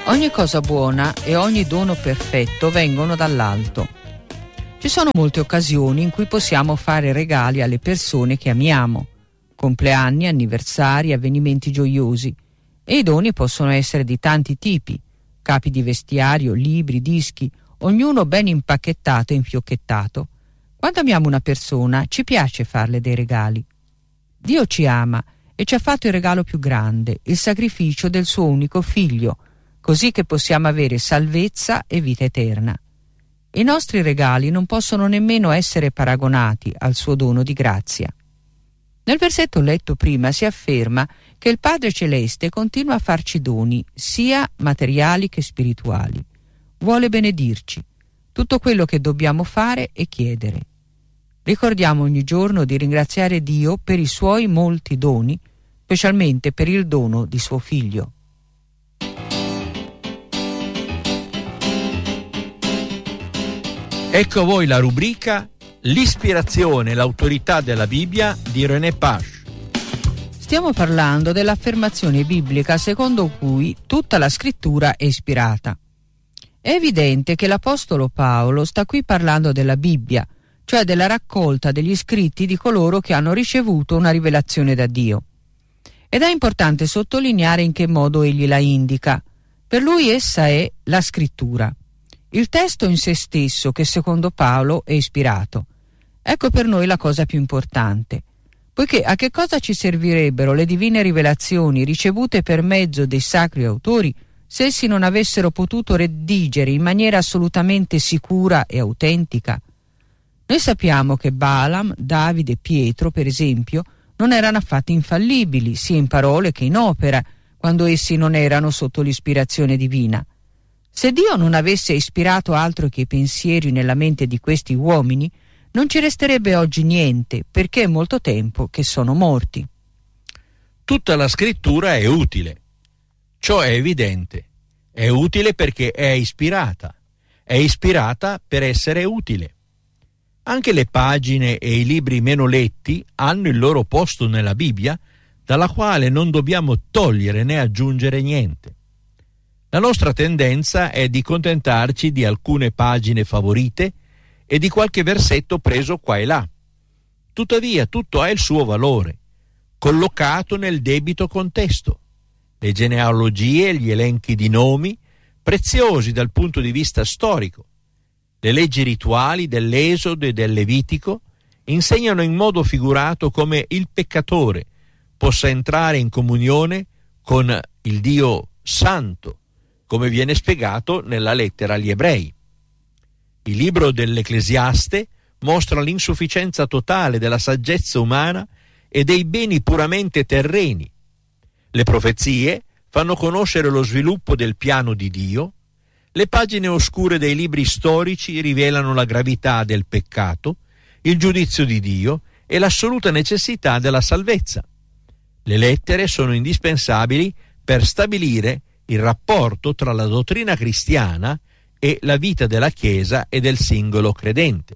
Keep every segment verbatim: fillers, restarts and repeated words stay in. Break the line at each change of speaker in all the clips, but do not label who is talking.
Ogni cosa buona e ogni dono perfetto vengono dall'alto. Ci sono molte occasioni in cui possiamo fare regali alle persone che amiamo, compleanni, anniversari, avvenimenti gioiosi, e i doni possono essere di tanti tipi: capi di vestiario, libri, dischi, ognuno ben impacchettato e infiocchettato. Quando amiamo una persona ci piace farle dei regali. Dio ci ama e ci ha fatto il regalo più grande, il sacrificio del suo unico figlio, così che possiamo avere salvezza e vita eterna. I nostri regali non possono nemmeno essere paragonati al suo dono di grazia. Nel versetto letto prima si afferma che il Padre Celeste continua a farci doni, sia materiali che spirituali. Vuole benedirci. Tutto quello che dobbiamo fare è chiedere. Ricordiamo ogni giorno di ringraziare Dio per i suoi molti doni, specialmente per il dono di suo Figlio.
Ecco a voi la rubrica L'ispirazione e l'autorità della Bibbia di René Pache.
Stiamo parlando dell'affermazione biblica secondo cui tutta la scrittura è ispirata. È evidente che l'Apostolo Paolo sta qui parlando della Bibbia, cioè della raccolta degli scritti di coloro che hanno ricevuto una rivelazione da Dio. Ed è importante sottolineare in che modo egli la indica. Per lui essa è la scrittura, il testo in se stesso che secondo Paolo è ispirato. Ecco per noi la cosa più importante, poiché a che cosa ci servirebbero le divine rivelazioni ricevute per mezzo dei sacri autori se essi non avessero potuto redigere in maniera assolutamente sicura e autentica? Noi sappiamo che Balaam, Davide e Pietro, per esempio, non erano affatto infallibili, sia in parole che in opera, quando essi non erano sotto l'ispirazione divina. Se Dio non avesse ispirato altro che i pensieri nella mente di questi uomini, non ci resterebbe oggi niente, perché è molto tempo che sono morti.
Tutta la scrittura è utile. Ciò è evidente. È utile perché è ispirata. È ispirata per essere utile. Anche le pagine e i libri meno letti hanno il loro posto nella Bibbia, dalla quale non dobbiamo togliere né aggiungere niente. La nostra tendenza è di contentarci di alcune pagine favorite e di qualche versetto preso qua e là. Tuttavia tutto ha il suo valore, collocato nel debito contesto. Le genealogie, gli elenchi di nomi, preziosi dal punto di vista storico. Le leggi rituali dell'Esodo e del Levitico insegnano in modo figurato come il peccatore possa entrare in comunione con il Dio Santo, come viene spiegato nella lettera agli Ebrei. Il libro dell'Ecclesiaste mostra l'insufficienza totale della saggezza umana e dei beni puramente terreni. Le profezie fanno conoscere lo sviluppo del piano di Dio. Le pagine oscure dei libri storici rivelano la gravità del peccato, il giudizio di Dio e l'assoluta necessità della salvezza. Le lettere sono indispensabili per stabilire il rapporto tra la dottrina cristiana e la vita della Chiesa e del singolo credente.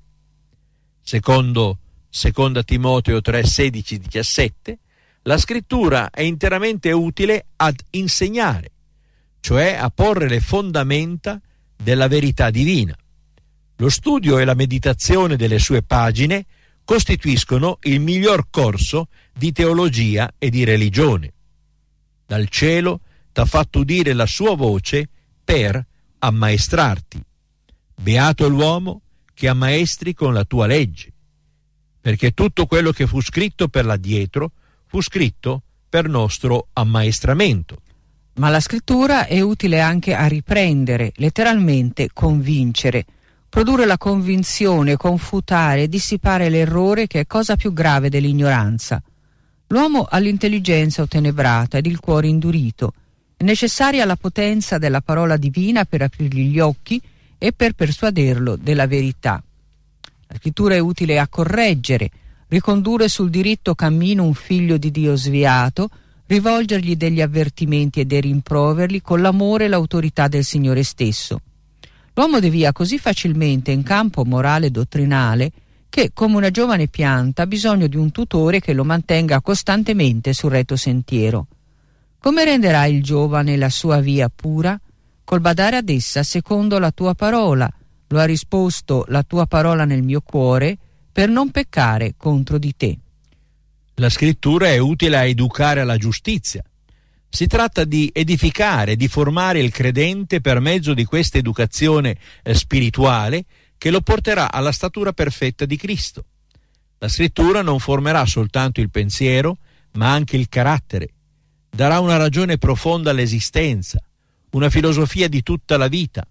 Secondo seconda Timoteo tre, sedici, diciassette, la scrittura è interamente utile ad insegnare, cioè a porre le fondamenta della verità divina. Lo studio e la meditazione delle sue pagine costituiscono il miglior corso di teologia e di religione. Dal cielo t'ha fatto udire la sua voce per ammaestrarti. Beato l'uomo che ammaestri con la tua legge, perché tutto quello che fu scritto per l'addietro fu scritto per nostro ammaestramento.
Ma la scrittura è utile anche a riprendere, letteralmente convincere, produrre la convinzione, confutare e dissipare l'errore, che è cosa più grave dell'ignoranza. L'uomo ha l'intelligenza ottenebrata ed il cuore indurito. È necessaria la potenza della parola divina per aprirgli gli occhi e per persuaderlo della verità. La scrittura è utile a correggere, ricondurre sul diritto cammino un figlio di Dio sviato, rivolgergli degli avvertimenti e dei rimproverli con l'amore e l'autorità del Signore stesso. L'uomo devia così facilmente in campo morale e dottrinale che, come una giovane pianta, ha bisogno di un tutore che lo mantenga costantemente sul retto sentiero. Come renderà il giovane la sua via pura? col badare ad essa secondo la tua parola. Lo ha risposto la tua parola nel mio cuore, per non peccare contro di te.
La scrittura è utile a educare alla giustizia. Si tratta di edificare, di formare il credente per mezzo di questa educazione eh, spirituale che lo porterà alla statura perfetta di Cristo. La scrittura non formerà soltanto il pensiero, ma anche il carattere. Darà una ragione profonda all'esistenza, una filosofia di tutta la vita.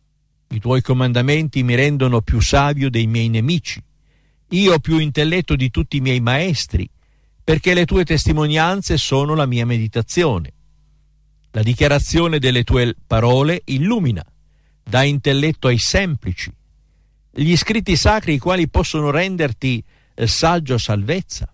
I tuoi comandamenti mi rendono più savio dei miei nemici. Io ho più intelletto di tutti i miei maestri, perché le tue testimonianze sono la mia meditazione. La dichiarazione delle tue parole illumina, dà intelletto ai semplici. Gli scritti sacri i quali possono renderti eh, saggio a salvezza.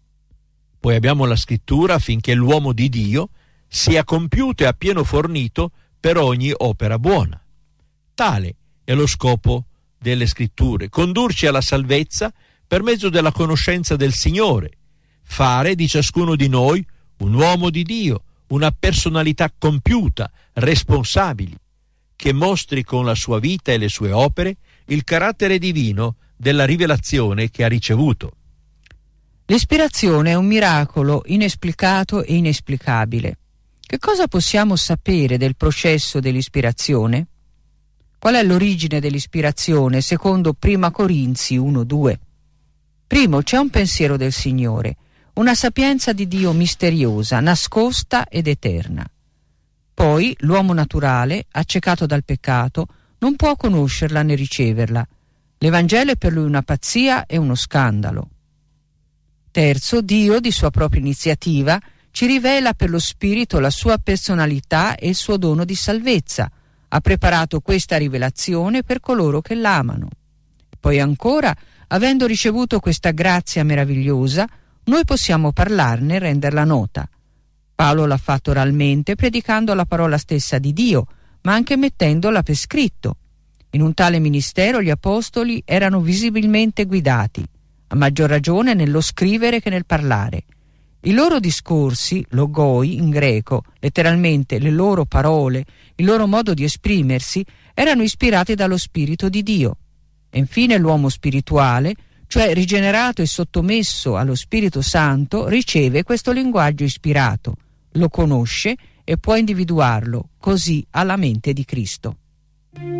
Poi abbiamo la scrittura affinché l'uomo di Dio sia compiuto e appieno fornito per ogni opera buona. Tale è lo scopo delle scritture, condurci alla salvezza per mezzo della conoscenza del Signore, fare di ciascuno di noi un uomo di Dio, una personalità compiuta, responsabili, che mostri con la sua vita e le sue opere il carattere divino della rivelazione che ha ricevuto.
L'ispirazione è un miracolo inesplicato e inesplicabile. Che cosa possiamo sapere del processo dell'ispirazione? Qual è l'origine dell'ispirazione secondo Prima Corinzi uno due? Primo, c'è un pensiero del Signore, una sapienza di Dio misteriosa, nascosta ed eterna. Poi l'uomo naturale, accecato dal peccato, non può conoscerla né riceverla. L'Evangelo è per lui una pazzia e uno scandalo. Terzo, Dio, di sua propria iniziativa, ci rivela per lo Spirito la sua personalità e il suo dono di salvezza. Ha preparato questa rivelazione per coloro che l'amano. Poi ancora, avendo ricevuto questa grazia meravigliosa, noi possiamo parlarne e renderla nota. Paolo l'ha fatto oralmente predicando la parola stessa di Dio, ma anche mettendola per scritto. In un tale ministero gli apostoli erano visibilmente guidati, a maggior ragione nello scrivere che nel parlare. I loro discorsi, logoi in greco, letteralmente le loro parole, il loro modo di esprimersi, erano ispirati dallo Spirito di Dio. E infine l'uomo spirituale, cioè rigenerato e sottomesso allo Spirito Santo, riceve questo linguaggio ispirato, lo conosce e può individuarlo, così alla mente di Cristo.